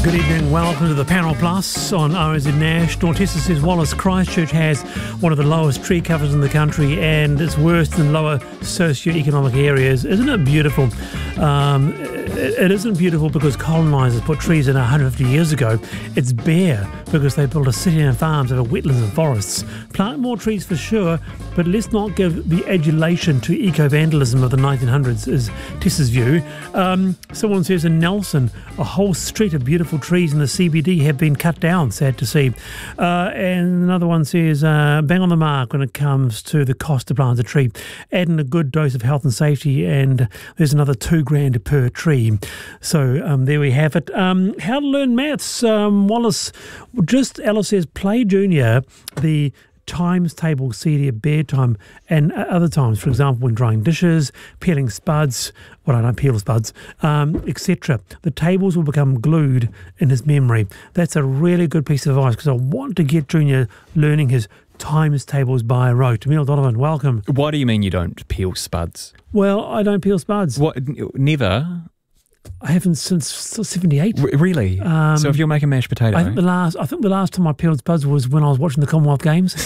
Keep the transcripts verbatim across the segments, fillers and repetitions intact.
Good evening, welcome to the Panel Plus on R N Z National. Tessa says Wallace Christchurch has one of the lowest tree covers in the country and it's worse than lower socio-economic areas. Isn't it beautiful? Um, it, it isn't beautiful because colonisers put trees in one hundred fifty years ago. It's bare because they built a city and farms over wetlands and forests. Plant more trees for sure, but let's not give the adulation to eco-vandalism of the nineteen hundreds is Tessa's view. Um, someone says in Nelson, a whole street of beautiful trees in the C B D have been cut down, sad to see. Uh, and another one says, uh, bang on the mark when it comes to the cost to plant a tree. Add in a good dose of health and safety and there's another two grand per tree. So um, there we have it. Um, how to learn maths. Um, Wallace, just Alice says, play Junior the times table C D at bedtime and other times, for example, when drying dishes, peeling spuds, well, I don't peel spuds, um, et cetera. The tables will become glued in his memory. That's a really good piece of advice because I want to get Junior learning his times tables by rote. Emil Donovan, welcome. What do you mean you don't peel spuds? Well, I don't peel spuds. What? Never? I haven't since seventy-eight. R- really? Um, so if you're making mashed potato, I think the last. I think the last time I peeled spuds was when I was watching the Commonwealth Games.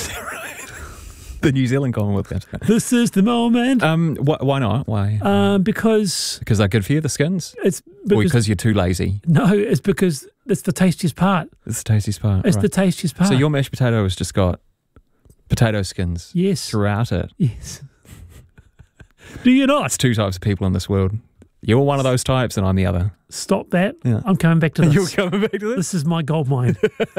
The New Zealand Commonwealth Games. This is the moment. Um, wh- why not? Why? Um, because because they're good for you, the skins. It's because, or because you're too lazy. No, it's because it's the tastiest part. It's the tastiest part. It's right. the tastiest part. So your mashed potato has just got potato skins. Yes. Throughout it. Yes. Do you not? It's two types of people in this world. You're one of those types and I'm the other. Stop that. Yeah. I'm coming back to this. You're coming back to this? This is my gold mine.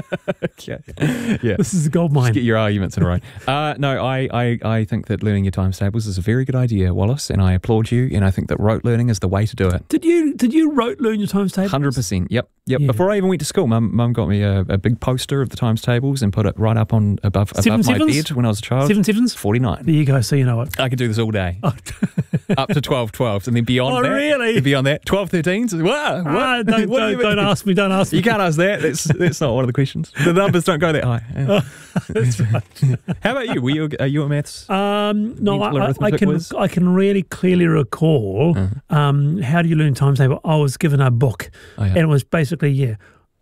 Okay. Yeah. This is the gold mine. Just get your arguments in a row. Uh, no, I, I, I think that learning your times tables is a very good idea, Wallace, and I applaud you, and I think that rote learning is the way to do it. Did you did you rote learn your times tables? one hundred percent. Yep. Yep. Yeah. Before I even went to school, Mum, Mum got me a, a big poster of the times tables and put it right up on above, Seven above my sevens? bed when I was a child. Seven sevens? forty-nine. There you go, so you know it. I could do this all day. Oh. Up to twelve twelves, and then beyond oh, that. Oh, really? Beyond that, twelve thirteens. Wow. Ah, don't, what don't, do don't ask me, don't ask me. You can't ask that. That's, that's not one of the questions. The numbers don't go that high. Yeah. That's right. How about you? Were you, are you a maths? Um, no, I, I, I can quiz? I can really clearly recall uh-huh. um, how do you learn times table. I was given a book, oh, yeah. and it was basically, yeah,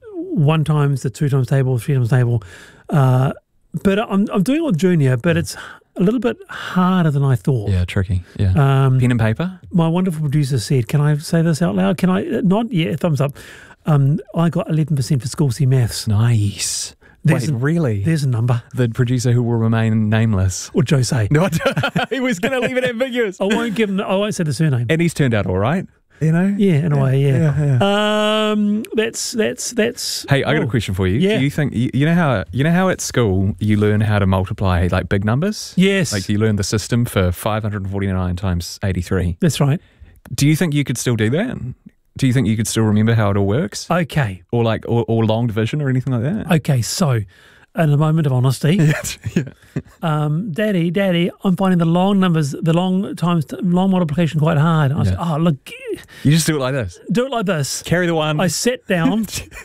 one times the two times table, three times table. Uh, but I'm I'm doing it with Junior, but it's a little bit harder than I thought. Yeah, tricky. Yeah. Um, Pen and paper? My wonderful producer said, can I say this out loud? Can I? Not yet, thumbs up. Um, I got eleven percent for School C Maths. Nice. There's Wait, a, really? There's a number. The producer who will remain nameless. Or Jose. No, he was going to leave it ambiguous. I won't give him, I won't say the surname. And he's turned out all right. You know? Yeah, in yeah, a way, yeah. yeah, yeah. Um, that's, that's, that's... Hey, I got oh, a question for you. Yeah. Do you think, you, you know how you know how at school you learn how to multiply like big numbers? Yes. Like you learn the system for five hundred forty-nine times eighty-three. That's right. Do you think you could still do that? Do you think you could still remember how it all works? Okay. Or like, or, or long division or anything like that? Okay, so... in a moment of honesty, yeah. um, Daddy, Daddy, I'm finding the long numbers, the long times, long multiplication quite hard. I yeah. said, oh, look. You just do it like this. Do it like this. Carry the one. I sat down,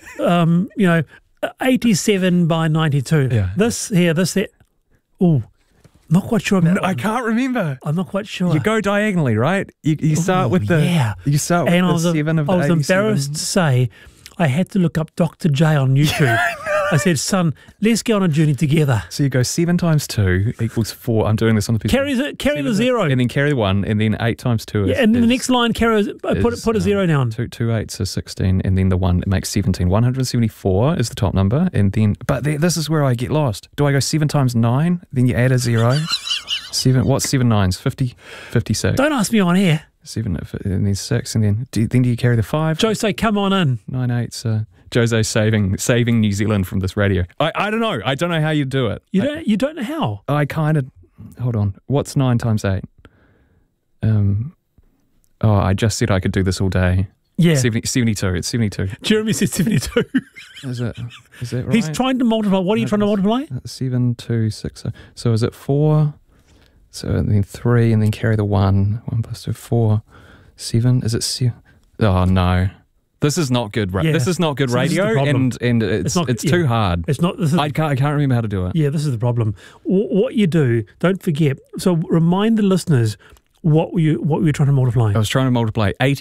um, you know, eighty-seven by ninety-two. Yeah. This here, this there. Oh, not quite sure about no, that. I can't remember. I'm not quite sure. You go diagonally, right? You, you start Ooh, with the, yeah. you start with and the I was, seven of the I was eighty-seven. embarrassed to say I had to look up Doctor J on YouTube. I said, son, let's go on a journey together. So you go seven times two equals four. I'm doing this on the piece. Carry, the, carry the zero. And then carry the one, and then eight times two is... Yeah, and is, the next line, carry, is, put, put a zero um, down. Two, two eights are sixteen, and then the one, it makes seventeen. one hundred seventy-four is the top number, and then... But the, this is where I get lost. Do I go seven times nine? Then you add a zero. seven. What's seven nines? fifty, fifty-six. Don't ask me on air. Seven, and then six, and then do, then do you carry the five? Jose, come on in. Nine eights. Uh, Jose saving saving New Zealand from this radio. I, I don't know. I don't know how you do it. You I, don't you don't know how? I kind of. Hold on. What's nine times eight? Um. Oh, I just said I could do this all day. Yeah. seventy, seventy-two. It's seventy-two. Jeremy said seventy-two. Is it? Is that right? He's trying to multiply. What are you trying to multiply? Seven, two, six. So is it four? So then three, and then carry the one. One plus two, four. Seven. Is it seven? Oh no. This is not good. Ra- yeah. This is not good so radio, and and it's it's, not, it's too yeah. hard. It's not. This is, I can't. I can't remember how to do it. Yeah, this is the problem. W- what you do, don't forget. So remind the listeners what were you what were you trying to multiply. I was trying to multiply eighty.